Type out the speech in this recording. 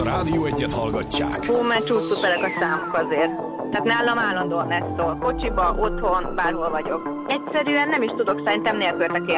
Rádió Egyet hallgatják. Hú, mert csúsztuperek a számok azért. Tehát nálam állandóan ez szól. Kocsiba, otthon, bárhol vagyok. Egyszerűen nem is tudok szerintem nélkületek élni.